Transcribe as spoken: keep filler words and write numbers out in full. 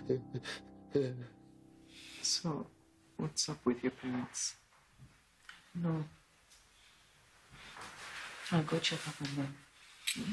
So, what's up with your parents? No. I'll go check up on them.